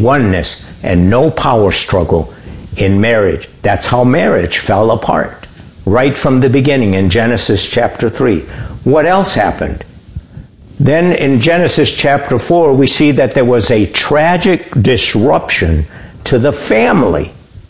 oneness and no power struggle in marriage. That's how marriage fell apart right from the beginning in Genesis chapter 3. What else happened? Then in Genesis chapter 4, we see that there was a tragic disruption to the family.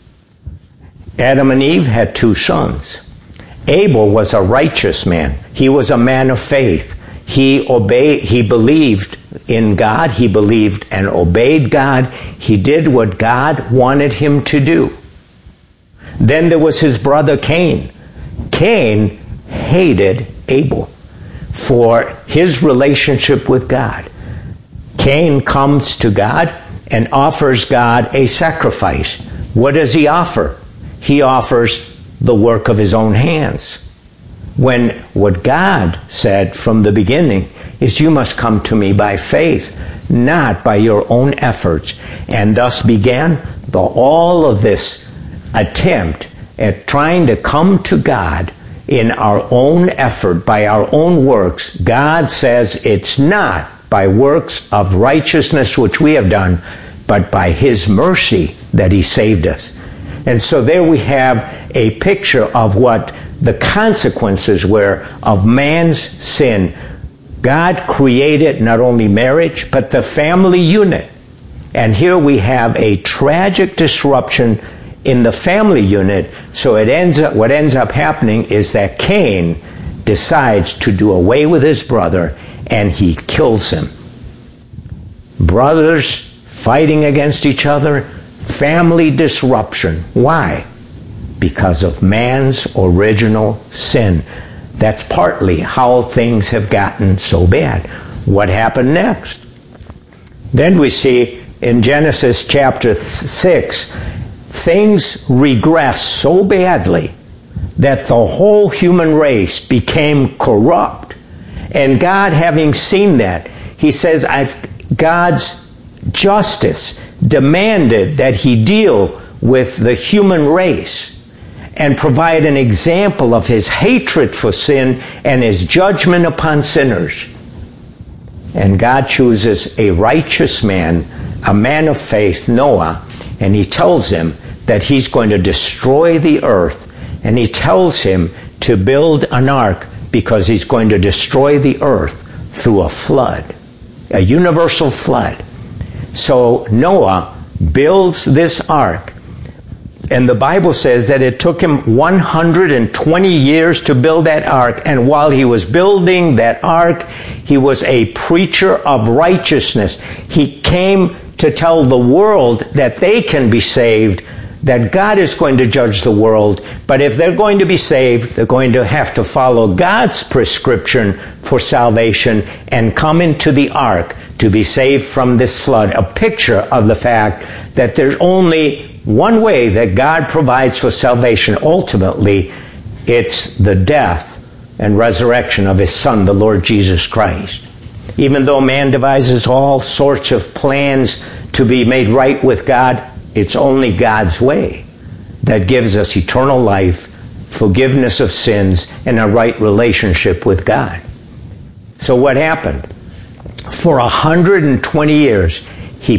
Adam and Eve had 2 sons. Abel was a righteous man. He was a man of faith. He believed in God. He believed and obeyed God. He did what God wanted him to do. Then there was his brother Cain. Cain hated Abel for his relationship with God. Cain comes to God and offers God a sacrifice. What does he offer? He offers the work of his own hands. When what God said from the beginning is, you must come to me by faith, not by your own efforts. And thus began all of this attempt at trying to come to God in our own effort, by our own works. God says it's not by works of righteousness which we have done, but by his mercy that he saved us. And so there we have a picture of what the consequences were of man's sin. God created not only marriage, but the family unit. And here we have a tragic disruption in the family unit. So what ends up happening is that Cain decides to do away with his brother, and he kills him. Brothers fighting against each other, family disruption. Why? Because of man's original sin. That's partly how things have gotten so bad. What happened next? Then we see in Genesis chapter 6, things regress so badly that the whole human race became corrupt. And God, having seen that, he says, God's justice demanded that he deal with the human race and provide an example of his hatred for sin and his judgment upon sinners. And God chooses a righteous man, a man of faith, Noah, and he tells him that he's going to destroy the earth. And he tells him to build an ark because he's going to destroy the earth through a flood, a universal flood. So Noah builds this ark. And the Bible says that it took him 120 years to build that ark. And while he was building that ark, he was a preacher of righteousness. He came to tell the world that they can be saved, that God is going to judge the world. But if they're going to be saved, they're going to have to follow God's prescription for salvation and come into the ark to be saved from this flood. A picture of the fact that there's only one way that God provides for salvation. Ultimately, it's the death and resurrection of his Son, the Lord Jesus Christ. Even though man devises all sorts of plans to be made right with God, it's only God's way that gives us eternal life, forgiveness of sins, and a right relationship with God. So what happened? For 120 years, he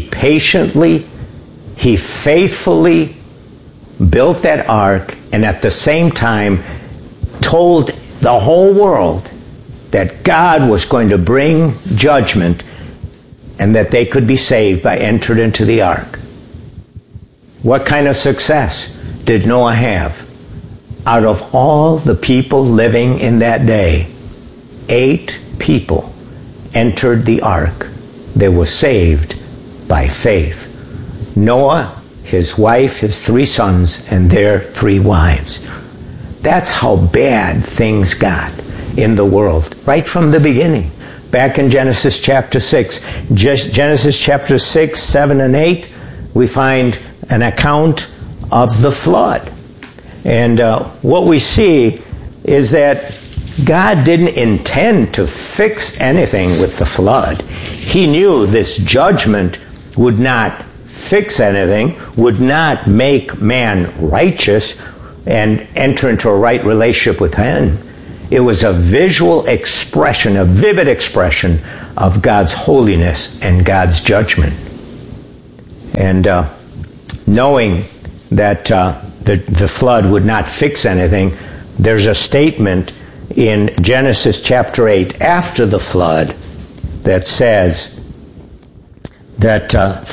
faithfully built that ark, and at the same time told the whole world that God was going to bring judgment and that they could be saved by entering into the ark. What kind of success did Noah have? Out of all the people living in that day, 8 people entered the ark. They were saved by faith. Noah, his wife, his 3 sons, and their 3 wives. That's how bad things got in the world, right from the beginning. Back in Genesis chapter 6. Genesis chapter 6, 7, and 8, we find an account of the flood. And what we see is that God didn't intend to fix anything with the flood. He knew this judgment would not fix anything, would not make man righteous and enter into a right relationship with him. It was a visual expression, a vivid expression of God's holiness and God's judgment. And knowing that the flood would not fix anything, there's a statement in Genesis chapter 8 after the flood that says that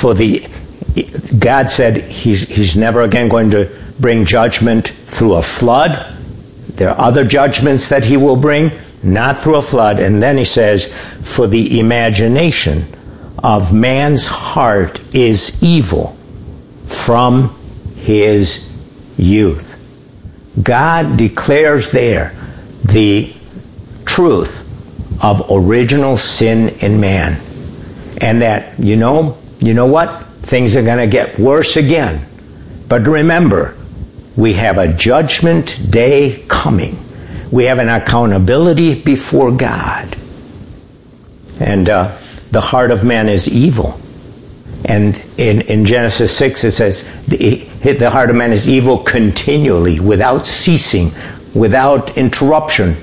God said he's never again going to bring judgment through a flood. There are other judgments that he will bring, not through a flood. And then he says, for the imagination of man's heart is evil from his youth. God declares there the truth of original sin in man. And that, you know what? Things are going to get worse again. But remember, we have a judgment day coming. We have an accountability before God. And the heart of man is evil. And in Genesis 6 it says, the heart of man is evil continually, without ceasing, without interruption,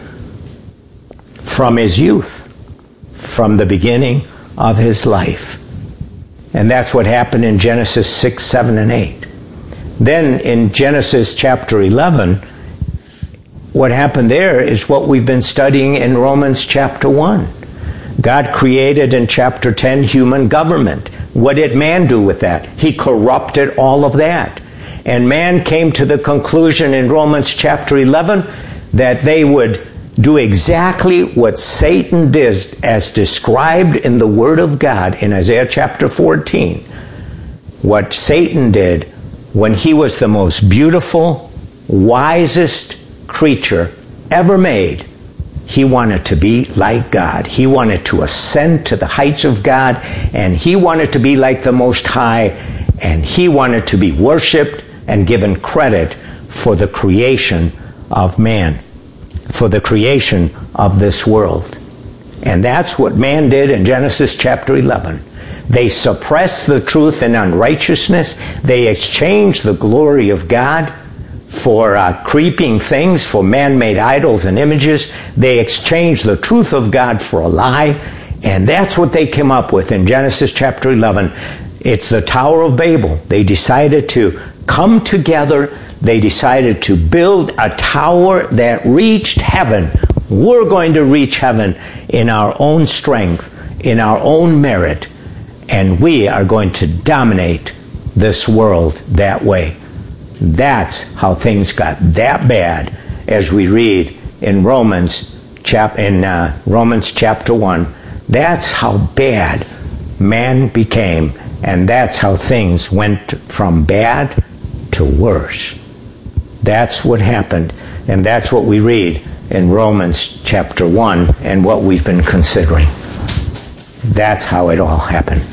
from his youth, from the beginning of his life. And that's what happened in Genesis 6, 7, and 8. Then in Genesis chapter 11, what happened there is what we've been studying in Romans chapter 1. God created in chapter 10 human government. What did man do with that? He corrupted all of that. And man came to the conclusion in Romans chapter 11 that they would do exactly what Satan did as described in the Word of God in Isaiah chapter 14. What Satan did when he was the most beautiful, wisest creature ever made, he wanted to be like God. He wanted to ascend to the heights of God, and he wanted to be like the Most High, and he wanted to be worshipped and given credit for the creation of man, for the creation of this world. And that's what man did in Genesis chapter 11. They suppressed the truth in unrighteousness. They exchanged the glory of God for creeping things, for man-made idols and images. They exchanged the truth of God for a lie. And that's what they came up with in Genesis chapter 11. It's the Tower of Babel. They decided to come together. They decided to build a tower that reached heaven. We're going to reach heaven in our own strength, in our own merit, and we are going to dominate this world that way. That's how things got that bad, as we read in Romans chapter 1. That's how bad man became, and that's how things went from bad to worse. That's what happened, and that's what we read in Romans chapter 1 and what we've been considering. That's how it all happened.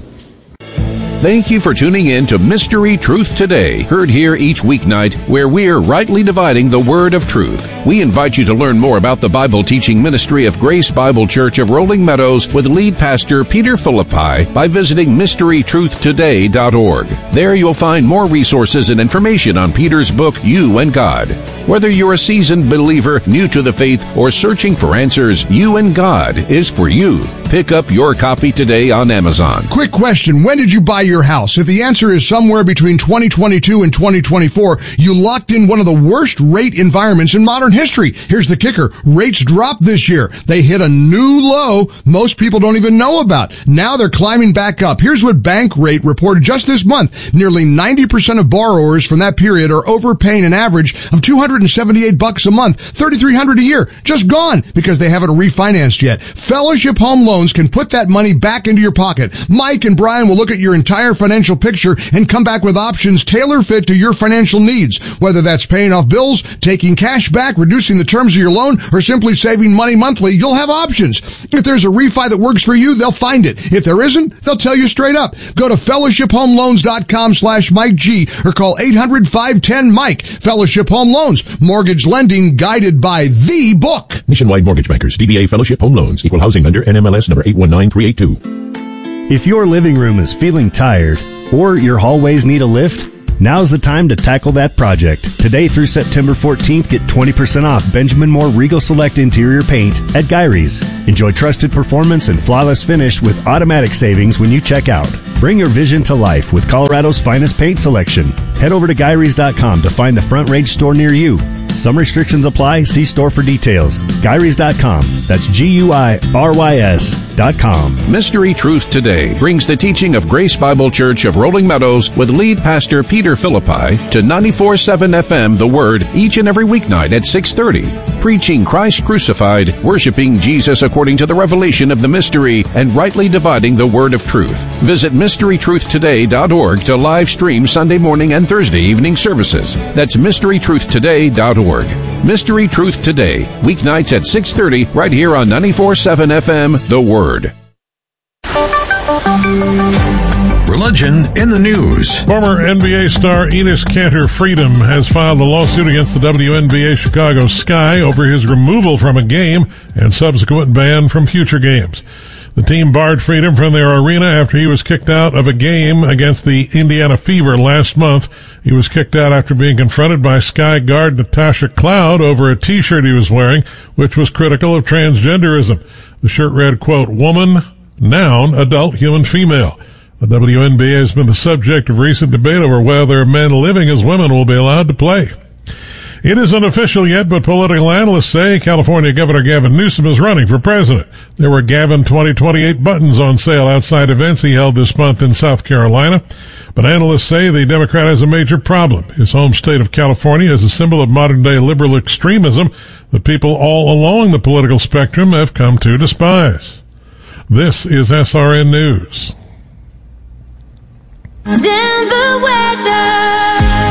Thank you for tuning in to Mystery Truth Today, heard here each weeknight, where we're rightly dividing the word of truth. We invite you to learn more about the Bible teaching ministry of Grace Bible Church of Rolling Meadows with lead pastor Peter Philippi by visiting mysterytruthtoday.org. There you'll find more resources and information on Peter's book, You and God. Whether you're a seasoned believer, new to the faith, or searching for answers, You and God is for you. Pick up your copy today on Amazon. Quick question. When did you buy your house? If the answer is somewhere between 2022 and 2024, you locked in one of the worst rate environments in modern history. Here's the kicker. Rates dropped this year. They hit a new low most people don't even know about. Now they're climbing back up. Here's what Bankrate reported just this month. Nearly 90% of borrowers from that period are overpaying an average of $278 a month, $3,300 a year. Just gone because they haven't refinanced yet. Fellowship Home Loans can put that money back into your pocket. Mike and Brian will look at your entire financial picture and come back with options tailor-fit to your financial needs. Whether that's paying off bills, taking cash back, reducing the terms of your loan, or simply saving money monthly, you'll have options. If there's a refi that works for you, they'll find it. If there isn't, they'll tell you straight up. Go to fellowshiphomeloans.com/Mike G or call 800-510-MIKE. Fellowship Home Loans. Mortgage lending guided by the book. Nationwide Mortgage Bankers, DBA Fellowship Home Loans, Equal Housing Lender, NMLS number 819382. If your living room is feeling tired or your hallways need a lift, now's the time to tackle that project. Today through September 14th, get 20% off Benjamin Moore Regal Select Interior Paint at Gyrie's. Enjoy trusted performance and flawless finish with automatic savings when you check out. Bring your vision to life with Colorado's finest paint selection. Head over to GuyRees.com to find the Front Range store near you. Some restrictions apply. See store for details. GuyRees.com. That's GUIRYS.com. Mystery Truth Today brings the teaching of Grace Bible Church of Rolling Meadows with lead pastor Peter Philippi to 94.7 FM The Word each and every weeknight at 6:30. Preaching Christ crucified, worshiping Jesus according to the revelation of the mystery, and rightly dividing the word of truth. Visit MysteryTruthToday.org to live stream Sunday morning and Thursday evening services. That's MysteryTruthToday.org. Mystery Truth Today, weeknights at 6:30, right here on 94.7 FM, The Word. Religion in the news. Former NBA star Enes Kanter Freedom has filed a lawsuit against the WNBA Chicago Sky over his removal from a game and subsequent ban from future games. The team barred Freedom from their arena after he was kicked out of a game against the Indiana Fever last month. He was kicked out after being confronted by Sky guard Natasha Cloud over a T-shirt he was wearing, which was critical of transgenderism. The shirt read, quote, "Woman, noun, adult, human, female." The WNBA has been the subject of recent debate over whether men living as women will be allowed to play. It isn't official yet, but political analysts say California Governor Gavin Newsom is running for president. There were Gavin 2028 buttons on sale outside events he held this month in South Carolina. But analysts say the Democrat has a major problem. His home state of California is a symbol of modern-day liberal extremism that people all along the political spectrum have come to despise. This is SRN News. Denver weather.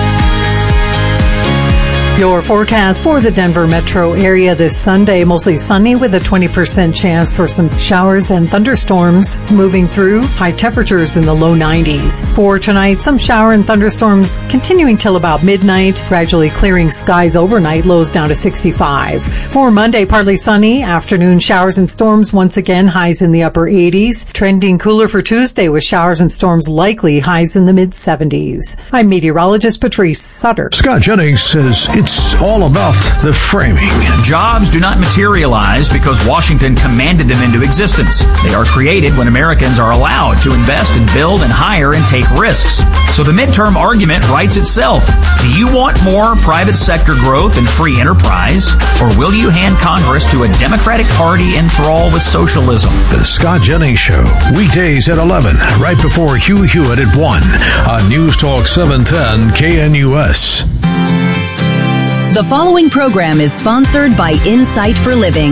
Your forecast for the Denver metro area this Sunday, mostly sunny with a 20% chance for some showers and thunderstorms moving through. High temperatures in the low 90s. For tonight, some shower and thunderstorms continuing till about midnight, gradually clearing skies overnight, lows down to 65. For Monday, partly sunny, afternoon showers and storms once again, highs in the upper 80s. Trending cooler for Tuesday with showers and storms likely, highs in the mid-70s. I'm meteorologist Patrice Sutter. Scott Jennings says it's all about the framing. Jobs do not materialize because Washington commanded them into existence. They are created when Americans are allowed to invest and build and hire and take risks. So the midterm argument writes itself. Do you want more private sector growth and free enterprise? Or will you hand Congress to a Democratic Party enthralled with socialism? The Scott Jennings Show, weekdays at 11, right before Hugh Hewitt at 1 on News Talk 710 KNUS. The following program is sponsored by Insight for Living.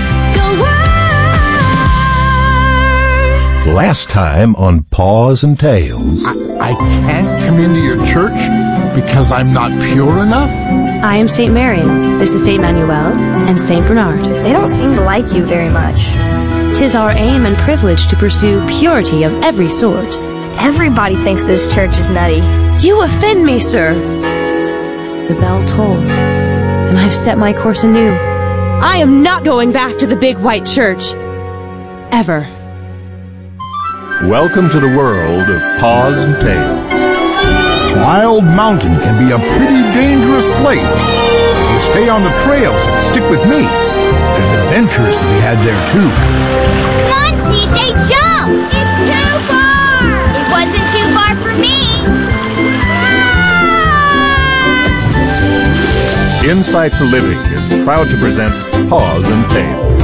Last time on Paws and Tails. I can't come into your church because I'm not pure enough? I am St. Marian. This is St. Manuel and St. Bernard. They don't seem to like you very much. 'Tis our aim and privilege to pursue purity of every sort. Everybody thinks this church is nutty. You offend me, sir. The bell tolls, and I've set my course anew. I am not going back to the big white church. Ever. Welcome to the world of Paws and Tails. Wild Mountain can be a pretty dangerous place. If you stay on the trails and stick with me, there's adventures to be had there too. Come on, CJ, jump! It's too far! It wasn't too far for me! Insight for Living is proud to present Paws and Tails.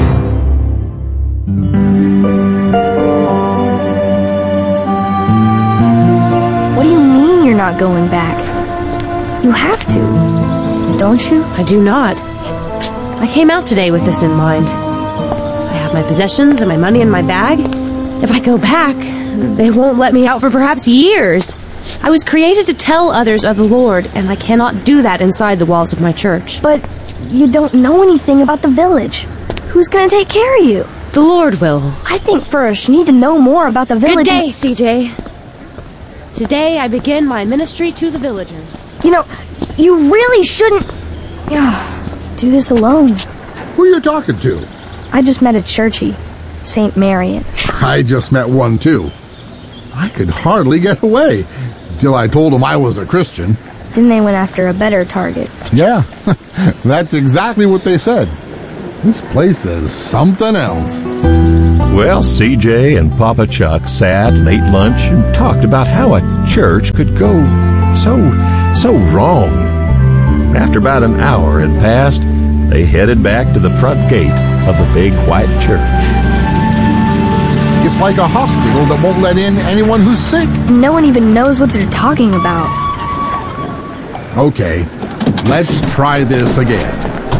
What do you mean you're not going back? You have to, don't you? I do not. I came out today with this in mind. I have my possessions and my money in my bag. If I go back, they won't let me out for perhaps years. I was created to tell others of the Lord, and I cannot do that inside the walls of my church. But you don't know anything about the village. Who's going to take care of you? The Lord will. I think first you need to know more about the village. Good day, CJ. Today I begin my ministry to the villagers. You know, you really shouldn't do this alone. Who are you talking to? I just met a churchie, St. Marian. I just met one too. I could hardly get away till I told them I was a Christian. Then they went after a better target. Yeah, that's exactly what they said. This place is something else. Well, CJ and Papa Chuck sat and ate lunch and talked about how a church could go so wrong. After about an hour had passed, they headed back to the front gate of the big white church. It's like a hospital that won't let in anyone who's sick. No one even knows what they're talking about. Okay, let's try this again.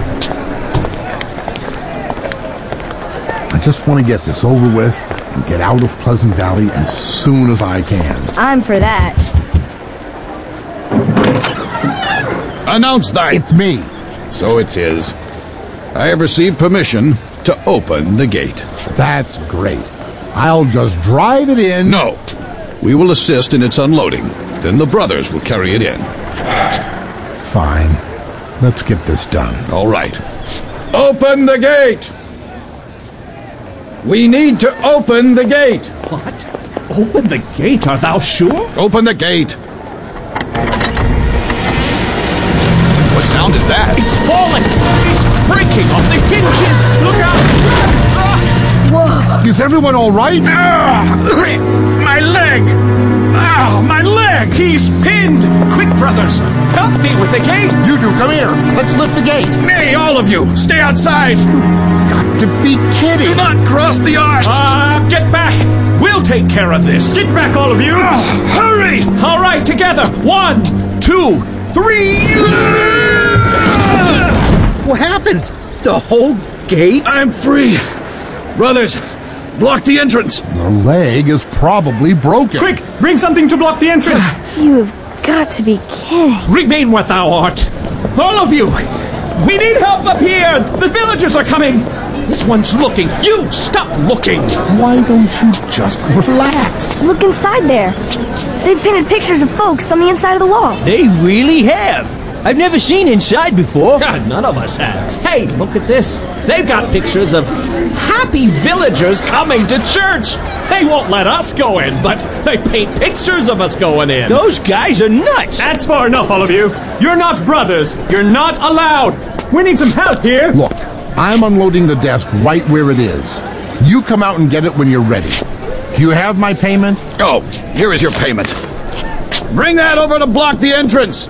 I just want to get this over with and get out of Pleasant Valley as soon as I can. I'm for that. Announce that. It's me. So it is. I have received permission to open the gate. That's great. I'll just drive it in. No. We will assist in its unloading. Then the brothers will carry it in. Fine. Let's get this done. All right. Open the gate! We need to open the gate! What? Open the gate? Art thou sure? Open the gate! What sound is that? It's falling! It's breaking off the hinges! Look out! Whoa! Is everyone all right? My leg! My leg! He's pinned! Quick, brothers! Help me with the gate! You do! Come here! Let's lift the gate! Nay, all of you! Stay outside! Got to be kidding! Do not cross the arch! Get back! We'll take care of this! Get back, all of you! Hurry! All right, together! 1, 2, 3... What happened? The whole gate? I'm free! Brothers, block the entrance! The leg is probably broken. Quick! Bring something to block the entrance! You have got to be kidding. Remain what thou art! All of you! We need help up here! The villagers are coming! This one's looking! You stop looking! Why don't you just relax? Look inside there. They've painted pictures of folks on the inside of the wall. They really have. I've never seen inside before. God, none of us have. Hey, look at this. They've got pictures of happy villagers coming to church. They won't let us go in, but they paint pictures of us going in. Those guys are nuts. That's far enough, all of you. You're not brothers. You're not allowed. We need some help here. Look, I'm unloading the desk right where it is. You come out and get it when you're ready. Do you have my payment? Oh, here is your payment. Bring that over to block the entrance.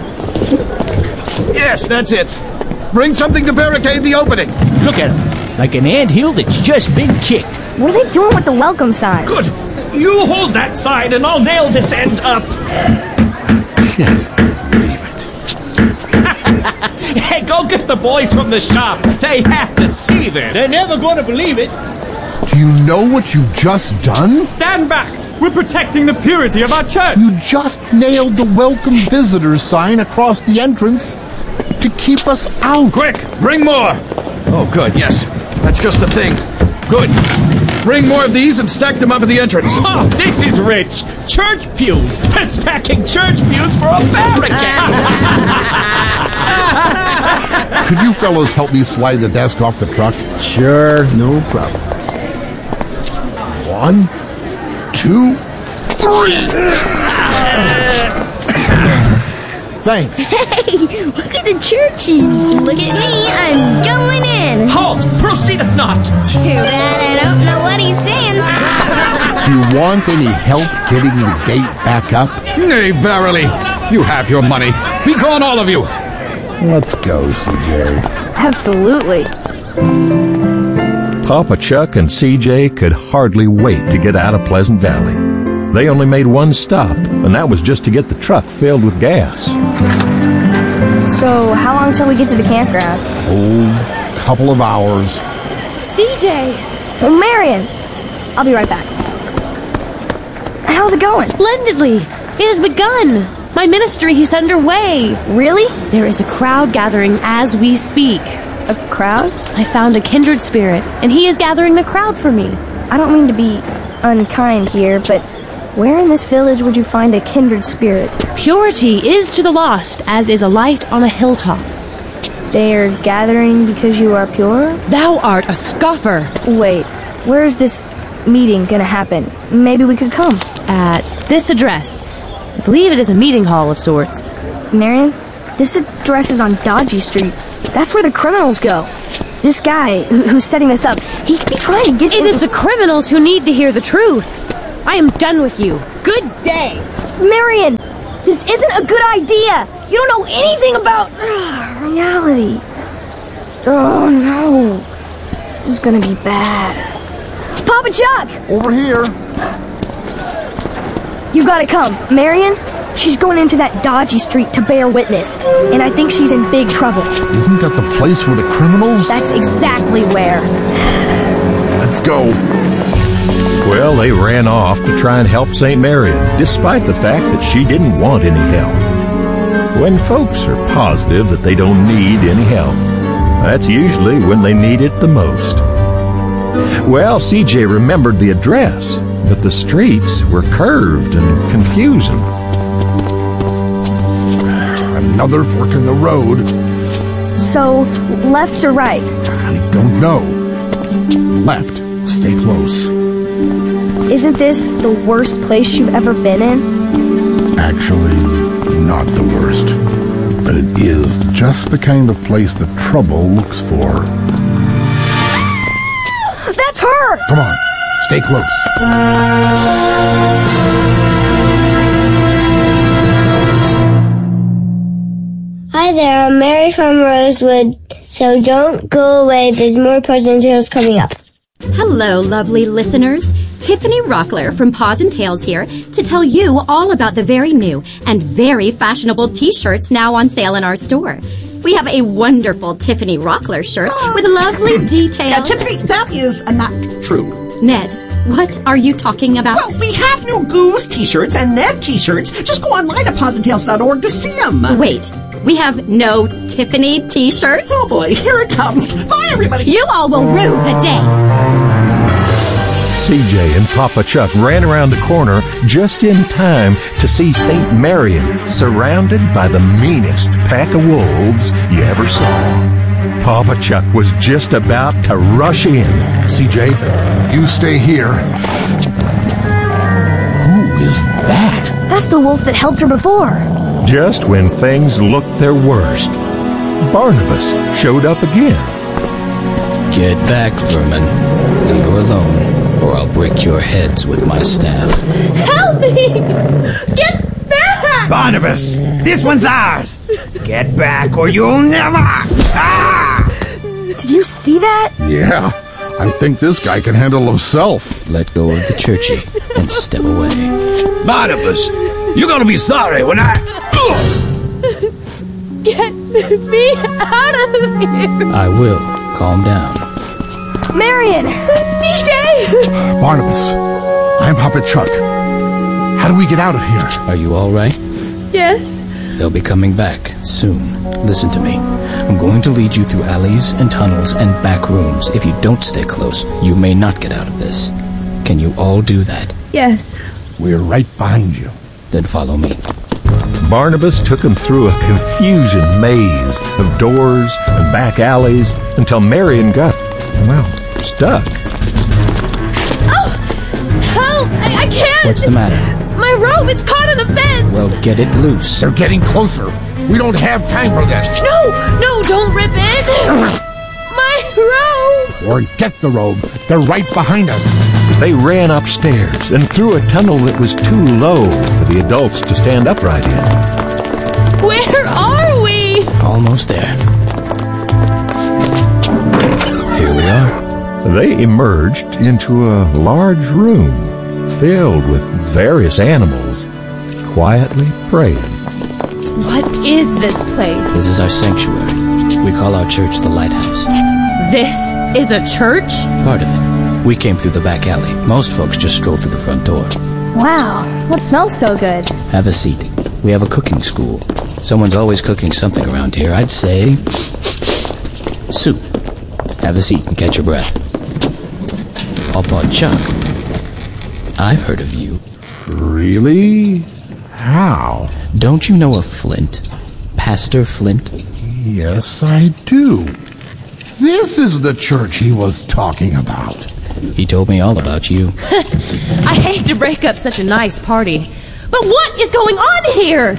Yes, that's it. Bring something to barricade the opening. Look at him, like an anthill that's just been kicked. What are they doing with the welcome sign? Good. You hold that side and I'll nail this end up. Can't believe it. Hey, go get the boys from the shop. They have to see this. They're never going to believe it. Do you know what you've just done? Stand back. We're protecting the purity of our church. You just nailed the welcome visitors sign across the entrance to keep us out. Quick, bring more. Oh, good, yes. That's just the thing. Good. Bring more of these and stack them up at the entrance. Oh, this is rich. Church pews. They're stacking church pews for a barricade. Could you fellows help me slide the desk off the truck? Sure, no problem. 1, 2, 3. Thanks. Hey, look at the churches. Look at me, I'm going in. Halt! Proceedeth not. Too bad I don't know what he's saying. Do you want any help getting the gate back up? Nay, verily. You have your money. Be gone, all of you. Let's go, CJ. Absolutely. Papa Chuck and CJ could hardly wait to get out of Pleasant Valley. They only made one stop, and that was just to get the truck filled with gas. So, how long till we get to the campground? Oh, couple of hours. CJ! Oh, Marion! I'll be right back. How's it going? Splendidly! It has begun! My ministry is underway! Really? There is a crowd gathering as we speak. A crowd? I found a kindred spirit, and he is gathering the crowd for me. I don't mean to be unkind here, but where in this village would you find a kindred spirit? Purity is to the lost as is a light on a hilltop. They are gathering because you are pure? Thou art a scoffer. Wait, where is this meeting gonna happen? Maybe we could come. At this address. I believe it is a meeting hall of sorts. Marion, this address is on Dodgy Street. That's where the criminals go. This guy who's setting this up, he could be trying to get you... It is the criminals who need to hear the truth. I am done with you. Good day. Marion, this isn't a good idea. You don't know anything about reality. Oh, no. This is gonna be bad. Papa Chuck! Over here. You gotta come. Marion, she's going into that dodgy street to bear witness, and I think she's in big trouble. Isn't that the place for the criminals? That's exactly where. Let's go. Well, they ran off to try and help St. Marion, despite the fact that she didn't want any help. When folks are positive that they don't need any help, that's usually when they need it the most. Well, CJ remembered the address, but the streets were curved and confusing. Another fork in the road. So, left or right? I don't know. Left. Stay close. Isn't this the worst place you've ever been in? Actually, not the worst. But it is just the kind of place that trouble looks for. That's her! Come on, stay close. Hi there, I'm Mary from Rosewood, so don't go away, there's more Puzzle & Tales coming up. Hello, lovely listeners. Tiffany Rockler from Paws and Tails here to tell you all about the very new and very fashionable t-shirts now on sale in our store. We have a wonderful Tiffany Rockler shirt with lovely details. Tiffany, that is not true. Ned, what are you talking about? Well, we have new Goose t-shirts and Ned t-shirts. Just go online at pawsandtails.org to see them. Wait, we have no Tiffany t-shirts? Oh boy, here it comes. Bye, everybody. You all will rue the day. CJ and Papa Chuck ran around the corner just in time to see St. Marion surrounded by the meanest pack of wolves you ever saw. Papa Chuck was just about to rush in. CJ, you stay here. Who is that? That's the wolf that helped her before. Just when things looked their worst, Barnabas showed up again. Get back, vermin. Leave her alone, or I'll break your heads with my staff. Help me! Get back! Barnabas, this one's ours. Get back or you'll never... Ah! Did you see that? Yeah, I think this guy can handle himself. Let go of the churchy and step away. Barnabas, you're gonna be sorry when I... Get me out of here! I will. Calm down. Marion! CJ! Barnabas, I'm Papa Chuck. How do we get out of here? Are you all right? Yes. They'll be coming back soon. Listen to me. I'm going to lead you through alleys and tunnels and back rooms. If you don't stay close, you may not get out of this. Can you all do that? Yes. We're right behind you. Then follow me. Barnabas took him through a confusing maze of doors and back alleys until Marion got, well, stuck. Oh! Help! I can't! What's the matter? My robe, it's caught in the fence! Well, get it loose. They're getting closer. We don't have time for this. No, don't rip it! My robe! Or get the robe. They're right behind us. They ran upstairs and through a tunnel that was too low for the adults to stand upright in. Where are we? Almost there. Here we are. They emerged into a large room filled with various animals, quietly praying. What is this place? This is our sanctuary. We call our church the Lighthouse. This is a church? Part of it. We came through the back alley. Most folks just strolled through the front door. Wow, what smells so good? Have a seat. We have a cooking school. Someone's always cooking something around here. I'd say... soup. Have a seat and catch your breath. Papa Chuck, I've heard of you. Really? How? Don't you know of Flint? Pastor Flint? Yes, I do. This is the church he was talking about. He told me all about you. I hate to break up such a nice party, but what is going on here?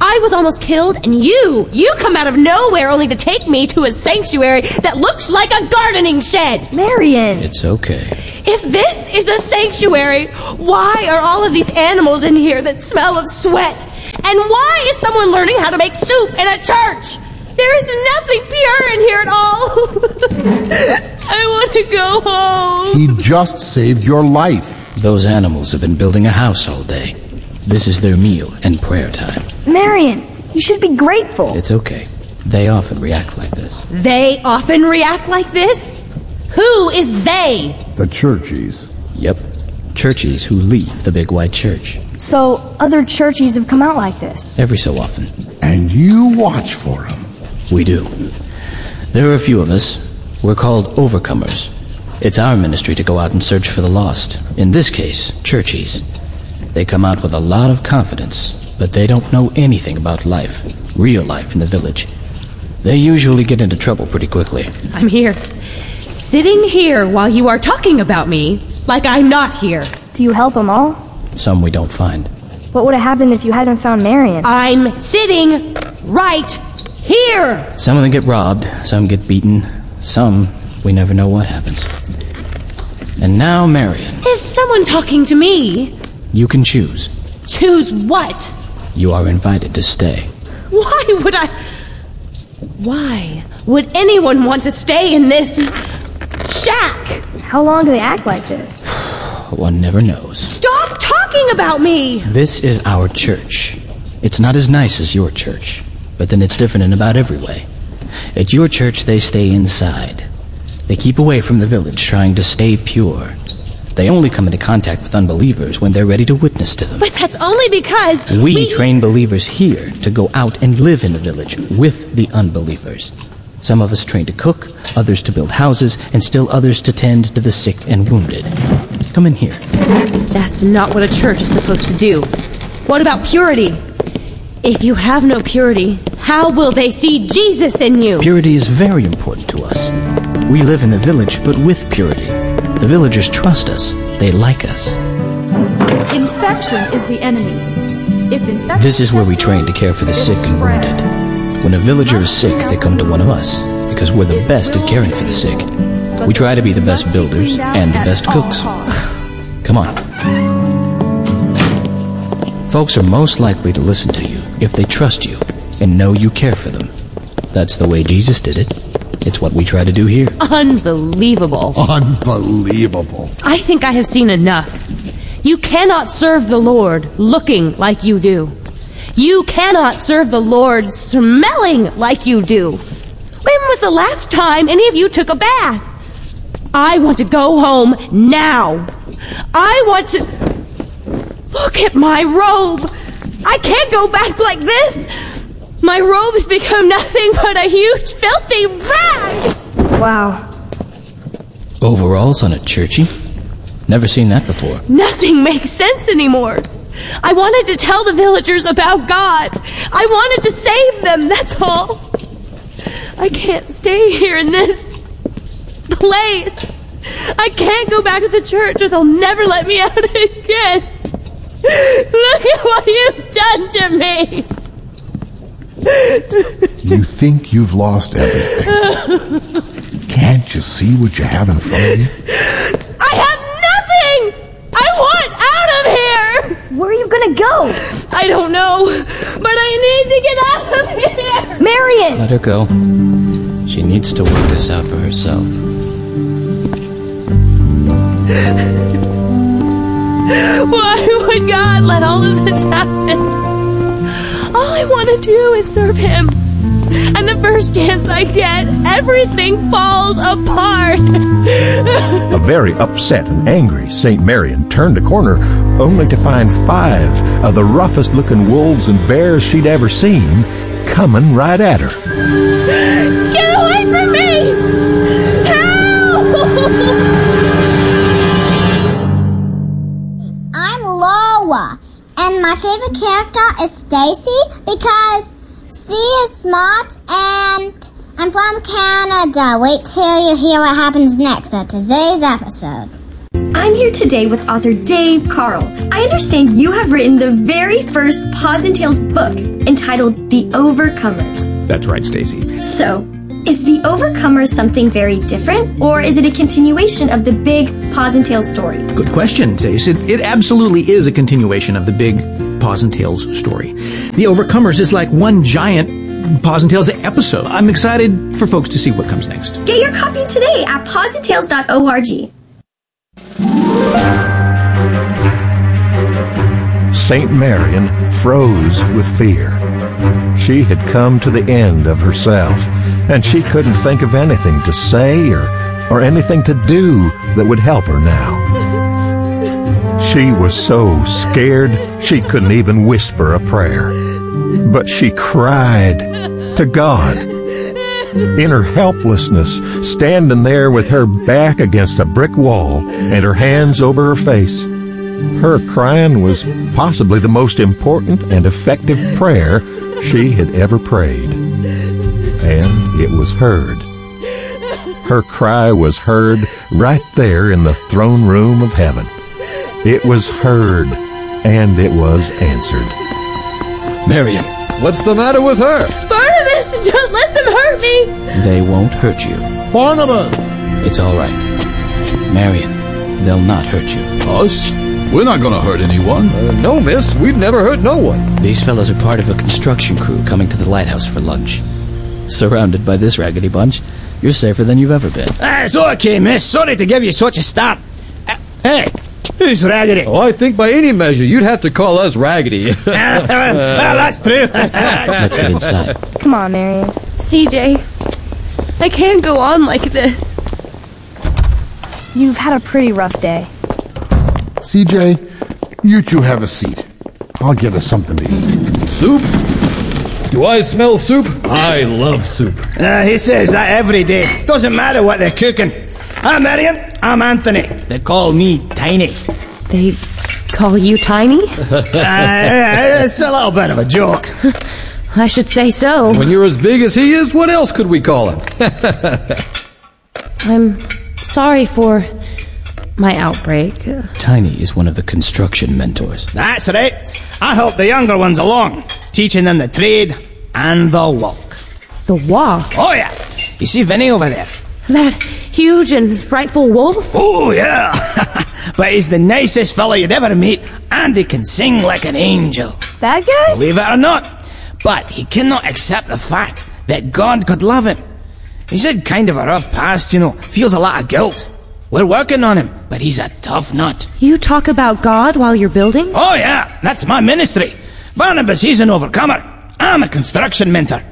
I was almost killed, and you come out of nowhere only to take me to a sanctuary that looks like a gardening shed. Marion! It's okay. If this is a sanctuary, why are all of these animals in here that smell of sweat? And why is someone learning how to make soup in a church? There is nothing pure in here at all. I want to go home. He just saved your life. Those animals have been building a house all day. This is their meal and prayer time. Marion, you should be grateful. It's okay. They often react like this. They often react like this? Who is they? The churchies. Yep. Churchies who leave the big white church. So, other churchies have come out like this? Every so often. And you watch for them? We do. There are a few of us. We're called overcomers. It's our ministry to go out and search for the lost. In this case, churchies. They come out with a lot of confidence, but they don't know anything about life, real life in the village. They usually get into trouble pretty quickly. I'm here, sitting here while you are talking about me like I'm not here. Do you help them all? Some we don't find. What would have happened if you hadn't found Marion? I'm sitting right here! Some of them get robbed, some get beaten, some we never know what happens. And now Marion. Is someone talking to me? You can choose. Choose what? You are invited to stay. Why would anyone want to stay in this shack? How long do they act like this? One never knows. Stop talking about me! This is our church. It's not as nice as your church, but then it's different in about every way. At your church, they stay inside. They keep away from the village, trying to stay pure. They only come into contact with unbelievers when they're ready to witness to them. But that's only because we train believers here to go out and live in the village with the unbelievers. Some of us train to cook, others to build houses, and still others to tend to the sick and wounded. Come in here. That's not what a church is supposed to do. What about purity? If you have no purity, how will they see Jesus in you? Purity is very important to us. We live in the village, but with purity. The villagers trust us. They like us. Infection is the enemy. If infection This is where we train to care for the sick and wounded. When a villager is sick, they come to one of us, because we're the best at caring for the sick. We try to be the best builders and the best cooks. Come on. Folks are most likely to listen to you if they trust you and know you care for them. That's the way Jesus did it. It's what we try to do here. Unbelievable. Unbelievable. I think I have seen enough. You cannot serve the Lord looking like you do. You cannot serve the Lord smelling like you do. When was the last time any of you took a bath? I want to go home now. I want to... Look at my robe. I can't go back like this. My robe has become nothing but a huge, filthy rag! Wow. Overalls on a churchy? Never seen that before. Nothing makes sense anymore. I wanted to tell the villagers about God. I wanted to save them, that's all. I can't stay here in this place. I can't go back to the church or they'll never let me out again. Look at what you've done to me. You think you've lost everything. Can't you see what you have in front of you? I have nothing! I want out of here! Where are you gonna go? I don't know, but I need to get out of here! Marion! Let her go. She needs to work this out for herself. Why would God let all of this happen? All I want to do is serve Him. And the first chance I get, everything falls apart. A very upset and angry St. Marion turned a corner only to find 5 of the roughest-looking wolves and bears she'd ever seen coming right at her. Get away from me! Help! I'm Lola, and my favorite character is Stacy because she is smart, and I'm from Canada. Wait till you hear what happens next at today's episode. I'm here today with author Dave Carl. I understand you have written the very first Paws and Tales book entitled The Overcomers. That's right, Stacy. So, is The Overcomers something very different, or is it a continuation of the big Paws and Tales story? Good question, Stace. It absolutely is a continuation of the big Paws and Tales story. The Overcomers is like one giant Paws and Tales episode. I'm excited for folks to see what comes next. Get your copy today at pawsandtales.org. St. Marian froze with fear. She had come to the end of herself, and she couldn't think of anything to say or anything to do that would help her now. She was so scared she couldn't even whisper a prayer. But she cried to God. In her helplessness, standing there with her back against a brick wall and her hands over her face, her crying was possibly the most important and effective prayer she had ever prayed. And it was heard. Her cry was heard right there in the throne room of heaven. It was heard, and it was answered. Marian, what's the matter with her? Barnabas, don't let them hurt me! They won't hurt you. Barnabas! It's all right. Marian, they'll not hurt you. Us? We're not going to hurt anyone. No, miss. We've never hurt no one. These fellows are part of a construction crew coming to the lighthouse for lunch. Surrounded by this raggedy bunch, you're safer than you've ever been. It's okay, miss. Sorry to give you such a start. Hey, who's raggedy? Oh, I think by any measure, you'd have to call us raggedy. Well, that's true. Let's get inside. Come on, Marian. CJ, I can't go on like this. You've had a pretty rough day. CJ, you two have a seat. I'll get us something to eat. Soup? Do I smell soup? I love soup. He says that every day. Doesn't matter what they're cooking. I'm Marian. I'm Anthony. They call me Tiny. They call you Tiny? It's a little bit of a joke. I should say so. When you're as big as he is, what else could we call him? I'm sorry for my outbreak. Tiny is one of the construction mentors. That's right. I help the younger ones along, teaching them the trade and the walk. The walk? Oh, yeah. You see Vinny over there? That huge and frightful wolf? Oh, yeah. But he's the nicest fella you'd ever meet, and he can sing like an angel. Bad guy? Believe it or not. But he cannot accept the fact that God could love him. He's had kind of a rough past, feels a lot of guilt. We're working on him, but he's a tough nut. You talk about God while you're building? Oh, yeah, that's my ministry. Barnabas, he's an overcomer. I'm a construction mentor.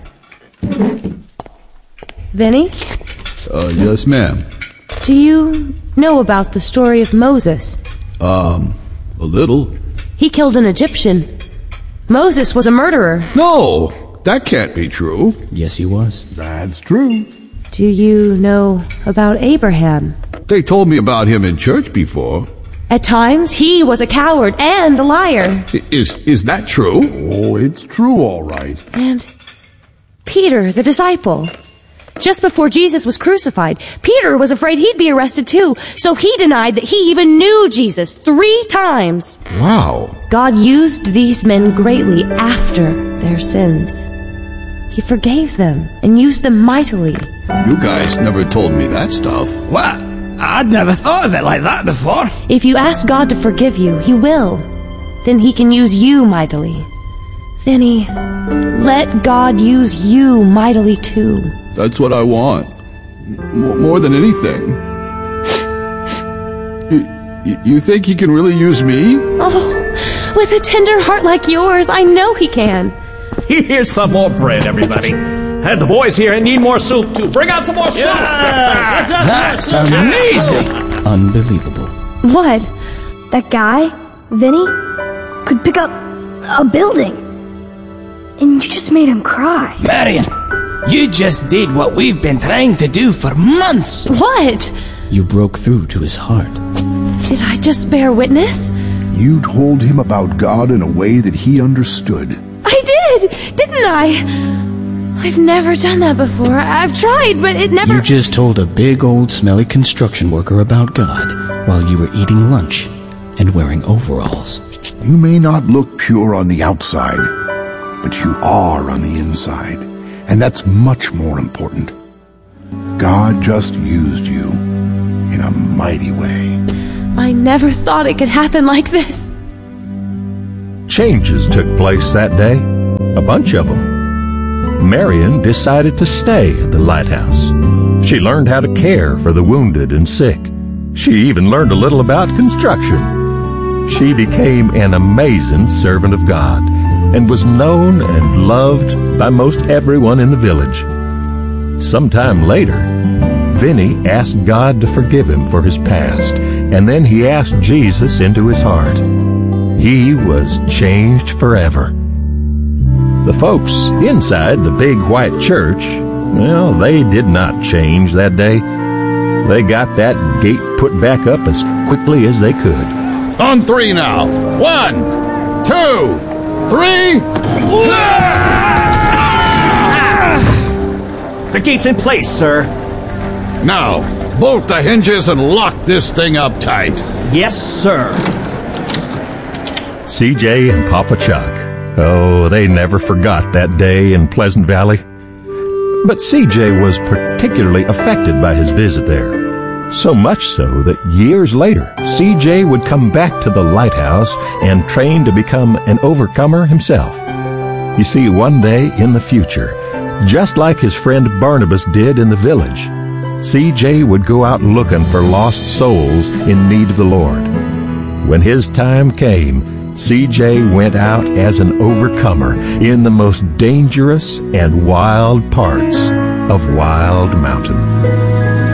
Vinny? Yes, ma'am. Do you know about the story of Moses? A little. He killed an Egyptian. Moses was a murderer. No, that can't be true. Yes, he was. That's true. Do you know about Abraham? They told me about him in church before. At times, he was a coward and a liar. Is that true? Oh, it's true, all right. And Peter, the disciple. Just before Jesus was crucified, Peter was afraid he'd be arrested too, so he denied that he even knew Jesus 3 times. Wow. God used these men greatly after their sins. He forgave them and used them mightily. You guys never told me that stuff. What? I'd never thought of it like that before. If you ask God to forgive you, He will. Then He can use you mightily. Vinny, let God use you mightily too. That's what I want. More than anything. You think He can really use me? Oh, with a tender heart like yours, I know He can. Here's some more bread, everybody. And the boys here need more soup, too. Bring out some more soup! That's amazing! Unbelievable. What? That guy, Vinny, could pick up a building. And you just made him cry. Marian, you just did what we've been trying to do for months. What? You broke through to his heart. Did I just bear witness? You told him about God in a way that he understood. I did, didn't I? I've never done that before. I've tried, but it never... You just told a big old smelly construction worker about God while you were eating lunch and wearing overalls. You may not look pure on the outside, but you are on the inside, and that's much more important. God just used you in a mighty way. I never thought it could happen like this. Changes took place that day, a bunch of them. Marion decided to stay at the lighthouse. She learned how to care for the wounded and sick. She even learned a little about construction. She became an amazing servant of God and was known and loved by most everyone in the village. Sometime later, Vinny asked God to forgive him for his past, and then he asked Jesus into his heart. He was changed forever. The folks inside the big white church, well, they did not change that day. They got that gate put back up as quickly as they could. On 3 now. 1, 2, 3. The gate's in place, sir. Now, bolt the hinges and lock this thing up tight. Yes, sir. CJ and Papa Chuck, oh, they never forgot that day in Pleasant Valley. But CJ was particularly affected by his visit there. So much so that years later, CJ would come back to the lighthouse and train to become an overcomer himself. You see, one day in the future, just like his friend Barnabas did in the village, CJ would go out looking for lost souls in need of the Lord. When his time came, CJ went out as an overcomer in the most dangerous and wild parts of Wild Mountain.